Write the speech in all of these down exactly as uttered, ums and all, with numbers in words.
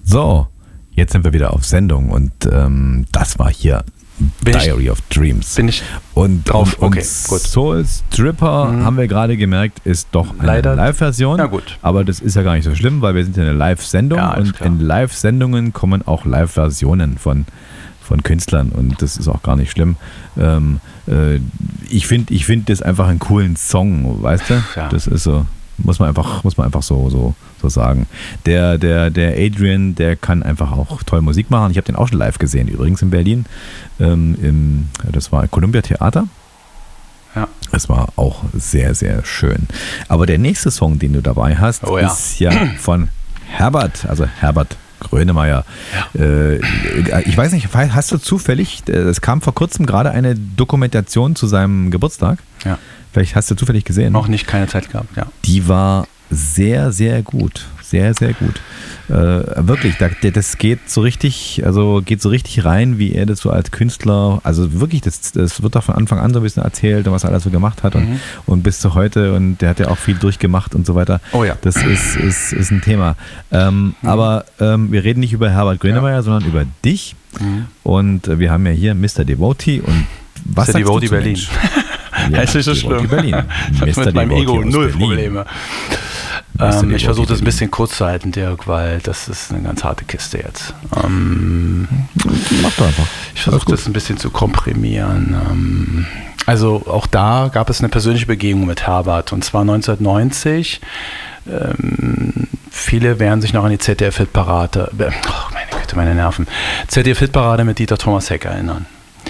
So, jetzt sind wir wieder auf Sendung und ähm, das war hier bin Diary ich, of Dreams. Bin ich und drauf? Und, okay, und gut. Soul Stripper, mhm. haben wir gerade gemerkt, ist doch eine Leider Live-Version. Na gut. Aber das ist ja gar nicht so schlimm, weil wir sind ja eine Live-Sendung ja, und klar. in Live-Sendungen kommen auch Live-Versionen von, von Künstlern und das ist auch gar nicht schlimm. Ähm, äh, ich finde ich find das einfach einen coolen Song, weißt du? Ja. Das ist so. Muss man einfach, muss man einfach so, so, so sagen. Der, der, der Adrian, der kann einfach auch toll Musik machen. Ich habe den auch schon live gesehen, übrigens in Berlin. Ähm, im, das war Columbia Theater. Ja. Es war auch sehr, sehr schön. Aber der nächste Song, den du dabei hast, oh, ja. ist ja von Herbert, also Herbert Grönemeyer. Ja. Äh, ich weiß nicht, hast du zufällig, es kam vor kurzem gerade eine Dokumentation zu seinem Geburtstag. Ja. Vielleicht hast du zufällig gesehen. Noch nicht, keine Zeit gehabt, ja. Die war sehr, sehr gut. Sehr, sehr gut. Äh, wirklich, das geht so richtig, also geht so richtig rein, wie er das so als Künstler, also wirklich, das, das wird doch von Anfang an so ein bisschen erzählt und was er alles so gemacht hat mhm. und, und bis zu heute und der hat ja auch viel durchgemacht und so weiter. Oh ja. Das ist, ist, ist ein Thema. Ähm, mhm. Aber ähm, wir reden nicht über Herbert Grönemeyer, ja. sondern über dich mhm. und äh, wir haben ja hier Mister Devotee und was Mister Devotee Berlin. Ja, das ist nicht so schlimm. Berlin. Ich habe mit meinem Ego null Berlin. Probleme. Ähm, ich versuche das ein bisschen kurz zu halten, Dirk, weil das ist eine ganz harte Kiste jetzt. Ähm, Mach doch einfach. Ich versuche das ein bisschen zu komprimieren. Ähm, also auch da gab es eine persönliche Begegnung mit Herbert und zwar neunzehnhundertneunzig. Ähm, viele werden sich noch an die Z D F-Hitparade, oh meine Güte, meine Nerven, Z D F-Hitparade mit Dieter Thomas Heck erinnern.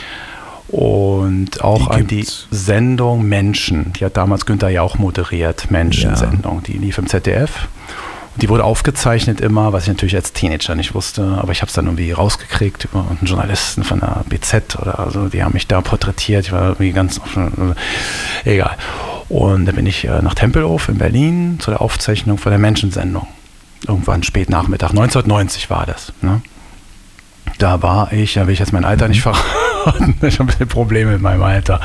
Und auch die an die Sendung Menschen, die hat damals Günther Jauch moderiert, Menschen-Sendung, ja. die lief im Z D F. Und die wurde aufgezeichnet immer, was ich natürlich als Teenager nicht wusste, aber ich habe es dann irgendwie rausgekriegt über einen Journalisten von der B Z oder so, die haben mich da porträtiert, ich war irgendwie ganz offen, egal. Und dann bin ich nach Tempelhof in Berlin zu der Aufzeichnung von der Menschen-Sendung. Irgendwann spät Nachmittag, neunzehnhundertneunzig war das. Ne? Da war ich, da will ich jetzt mein Alter nicht verraten, ich habe ein bisschen Probleme mit meinem Alter.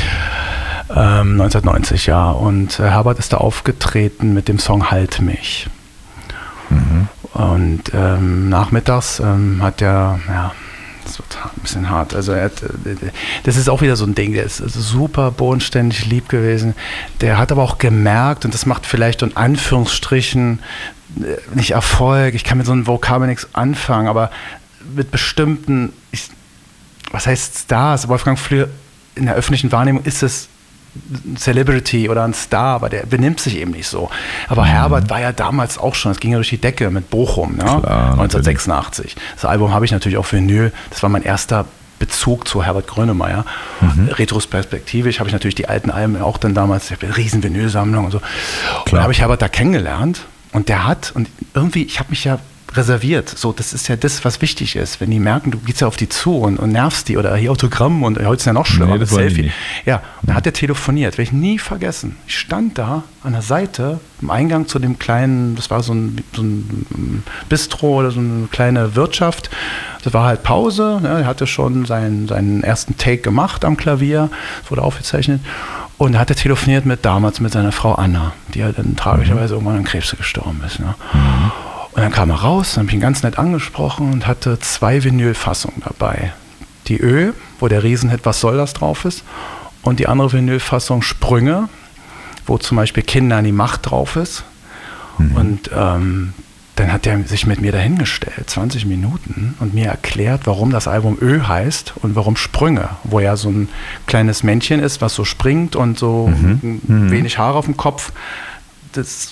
Ähm, neunzehnhundertneunzig, ja. Und äh, Herbert ist da aufgetreten mit dem Song Halt mich. Mhm. Und ähm, nachmittags ähm, hat er, ja, das wird ein bisschen hart. Also er hat, das ist auch wieder so ein Ding, der ist super bodenständig lieb gewesen. Der hat aber auch gemerkt, und das macht vielleicht in Anführungsstrichen nicht Erfolg, ich kann mit so einem Vokabel nichts anfangen, aber mit bestimmten, ich, was heißt Stars? Wolfgang Flür in der öffentlichen Wahrnehmung ist es ein Celebrity oder ein Star, aber der benimmt sich eben nicht so. Aber mhm. Herbert war ja damals auch schon, es ging ja durch die Decke mit Bochum, ne? Klar, neunzehnhundertsechsundachtzig. Das Album habe ich natürlich auch für Vinyl, das war mein erster Bezug zu Herbert Grönemeyer. Mhm. Retrospektivisch habe ich natürlich die alten Alben auch dann damals, ich habe eine riesen Vinylsammlung und so. Klar. Und da habe ich Herbert da kennengelernt und der hat, und irgendwie, ich habe mich ja reserviert. So, das ist ja das, was wichtig ist. Wenn die merken, du gehst ja auf die zu und, und nervst die oder hier Autogramm und heute ist ja noch schlimmer, nee, das Selfie. Ja, und dann hat er telefoniert, werde ich nie vergessen. Ich stand da an der Seite, im Eingang zu dem kleinen, das war so ein, so ein Bistro oder so eine kleine Wirtschaft. Das war halt Pause, ne? Er hatte schon seinen, seinen ersten Take gemacht am Klavier, wurde aufgezeichnet. Und da hat er telefoniert mit damals mit seiner Frau Anna, die ja dann tragischerweise mhm. irgendwann an Krebs gestorben ist. Ne? Mhm. Und dann kam er raus, dann habe ich ihn ganz nett angesprochen und hatte zwei Vinylfassungen dabei. Die Ö, wo der Riesenhit Was soll das drauf ist, und die andere Vinylfassung Sprünge, wo zum Beispiel Kinder an die Macht drauf ist. Mhm. Und ähm, dann hat er sich mit mir dahingestellt, zwanzig Minuten, und mir erklärt, warum das Album Ö heißt und warum Sprünge, wo ja so ein kleines Männchen ist, was so springt und so mhm. wenig Haare auf dem Kopf. Das,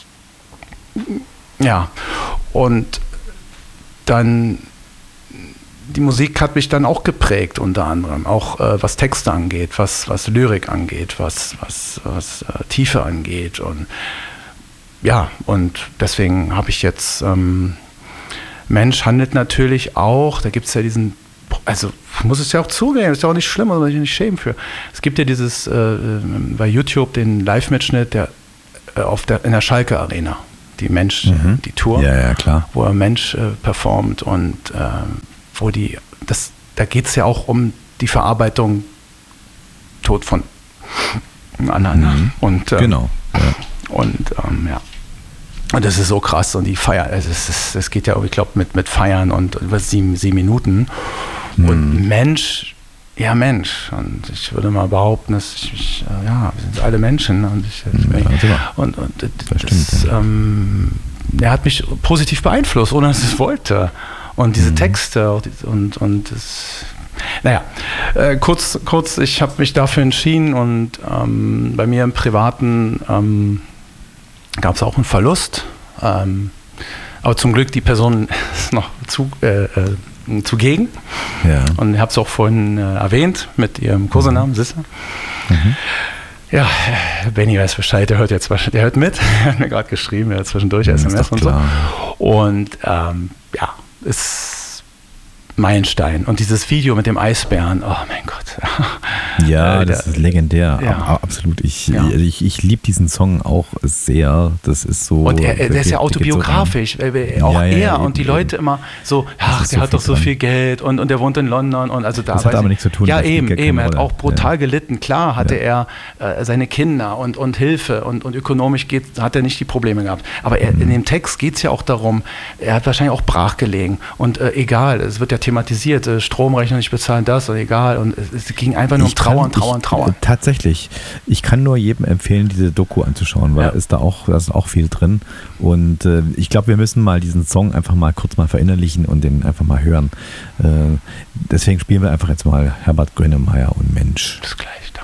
ja, und dann, die Musik hat mich dann auch geprägt, unter anderem, auch äh, was Texte angeht, was, was Lyrik angeht, was, was, was äh, Tiefe angeht. Und ja, und deswegen habe ich jetzt, ähm, Mensch handelt natürlich auch, da gibt es ja diesen, also muss es ja auch zugeben, ist ja auch nicht schlimm, muss man sich nicht schämen für. Es gibt ja dieses, äh, bei YouTube den Live-Mitschnitt der, äh, auf der, in der Schalke Arena. Die Mensch, mhm. die Tour, ja, ja, klar. wo er Mensch äh, performt und äh, wo die, das, da geht es ja auch um die Verarbeitung Tod von anderen. Mhm. Und, äh, genau. Ja. Und ähm, ja. Und das ist so krass und die Feiern, also es, ist, es geht ja, ich glaube, mit, mit Feiern und über sieben, sieben Minuten. Mhm. Und Mensch, ja Mensch. Und ich würde mal behaupten, dass ich, ich ja, wir sind alle Menschen. Und, ich, ich, ja, und, und das, das stimmt, ja. ähm, er hat mich positiv beeinflusst, ohne dass ich es wollte. Und diese mhm. Texte und, und das, naja, äh, kurz, kurz, ich habe mich dafür entschieden und ähm, bei mir im Privaten ähm, gab es auch einen Verlust, ähm, aber zum Glück die Person ist noch zu, äh, äh, zugegen. Ja. Und ich habe es auch vorhin äh, erwähnt mit ihrem Kosenamen, mhm. Sissa. Mhm. Ja, Benny weiß Bescheid, der hört jetzt der hört mit, er hat mir gerade geschrieben, er hat zwischendurch S M S und so. Und ähm, ja, ist Meilenstein. Und dieses Video mit dem Eisbären, oh mein Gott. Ja, äh, das ist legendär. Ja. Ab, absolut. Ich, ja. ich, ich liebe diesen Song auch sehr. Das ist so. Und er, der ist ja autobiografisch. So auch ja, ja, er ja, und die Leute immer so, ach, der so hat doch so dran. viel Geld und, und der wohnt in London. Und also da das hat aber nichts zu tun. Ja, eben, eben. Er hat auch brutal ja. gelitten. Klar hatte ja. er äh, seine Kinder und, und Hilfe und, und ökonomisch geht, hat er nicht die Probleme gehabt. Aber er, mhm. in dem Text geht es ja auch darum, er hat wahrscheinlich auch brach gelegen. Und äh, egal, es wird ja thematisiert, äh, Stromrechnung nicht bezahlen, das und egal. Und es, es ging einfach nur um Trauer und Trauer und Trauer. Tatsächlich. Ich kann nur jedem empfehlen, diese Doku anzuschauen, weil ja. ist da auch, da ist auch viel drin. Und äh, ich glaube, wir müssen mal diesen Song einfach mal kurz mal verinnerlichen und den einfach mal hören. Äh, deswegen spielen wir einfach jetzt mal Herbert Grönemeyer und Mensch. Bis gleich.